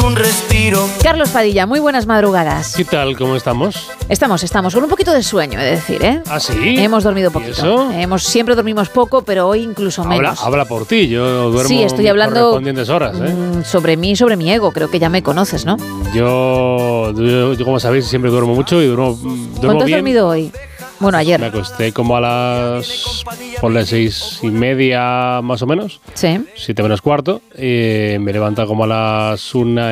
un respiro. Carlos Padilla, muy buenas madrugadas. ¿Qué tal? ¿Cómo estamos? Estamos con un poquito de sueño, he de decir, ¿eh? ¿Ah, sí? Hemos dormido poquito. Siempre dormimos poco, pero hoy incluso menos. Habla por ti, yo duermo sí, estoy hablando correspondientes horas, ¿eh? Sobre mí y sobre mi ego, creo que ya me conoces, ¿no? Yo como sabéis, siempre duermo mucho y duermo ¿Cuánto has bien. dormido hoy? Bueno, ayer. Me acosté como a las 6:30 más o menos. Sí. 7 menos cuarto. Me levanta como a las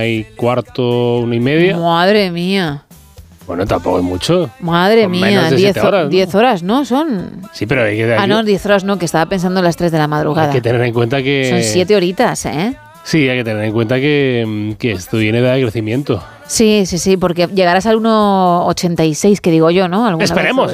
1:15, 1:30. Madre mía. Bueno, tampoco es mucho. Madre Con mía, menos de 10 horas, ¿no? 10 horas, ¿no? Son... Sí, pero hay que... no, 10 horas no, que estaba pensando en las 3 de la madrugada. Hay que tener en cuenta que... Son 7 horitas, ¿eh? Sí, hay que tener en cuenta que esto viene de crecimiento. Sí, porque llegarás al 1,86, que digo yo, ¿no? Esperemos.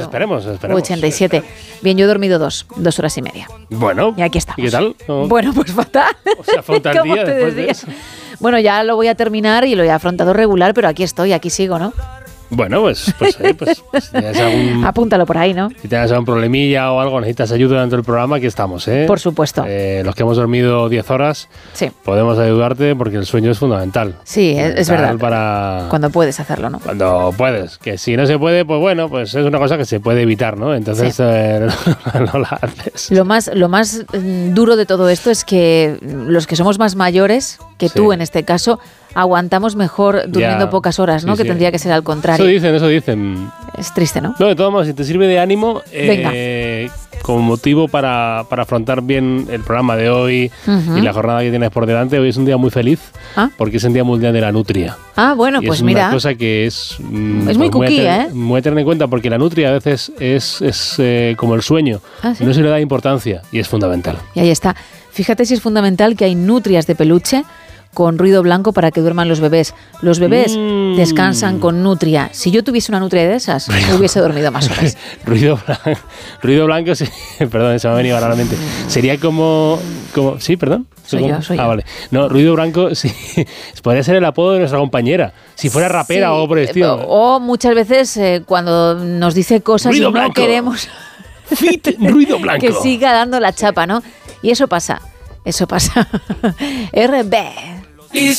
87. Bien, yo he dormido 2 horas y media. Bueno. Y aquí estamos. ¿Y qué tal? ¿No? Bueno, pues fatal. O sea, afronta el día después de eso. Bueno, ya lo voy a terminar y lo he afrontado regular, pero aquí estoy, aquí sigo, ¿no? Bueno, pues si tienes apúntalo por ahí, ¿no? Si tienes algún problemilla o algo, necesitas ayuda dentro del programa, aquí estamos, ¿eh? Por supuesto. Los que hemos dormido 10 horas, sí, podemos ayudarte porque el sueño es fundamental. Sí, es verdad. Para cuando puedes hacerlo, ¿no? Cuando puedes. Que si no se puede, pues bueno, pues es una cosa que se puede evitar, ¿no? Entonces sí. no la haces. Lo más duro de todo esto es que los que somos más mayores, que sí. tú en este caso, aguantamos mejor durmiendo pocas horas, ¿no? Sí, que tendría que ser al contrario. Eso dicen. Es triste, ¿no? No, de todos modos, si te sirve de ánimo, como motivo para afrontar bien el programa de hoy y la jornada que tienes por delante, hoy es un día muy feliz porque es el Día Mundial de la Nutria. Ah, bueno, pues mira. Es una cosa que es muy cookie, muy a tener en cuenta porque la nutria a veces es como el sueño. ¿Ah, sí? No se le da importancia y es fundamental. Y ahí está. Fíjate si es fundamental que hay nutrias de peluche con ruido blanco para que duerman los bebés. Los bebés descansan con nutria. Si yo tuviese una nutria de esas, hubiese dormido más horas. Ruido blanco, sí, perdón, se me ha venido a la mente. Sería como sí, perdón. Soy yo. Vale. No, ruido blanco, sí, podría ser el apodo de nuestra compañera. Si fuera rapera sí, o por el estilo. O muchas veces cuando nos dice cosas ruido y no blanco. Queremos ruido blanco. Que siga dando la chapa, ¿no? Y eso pasa. RB.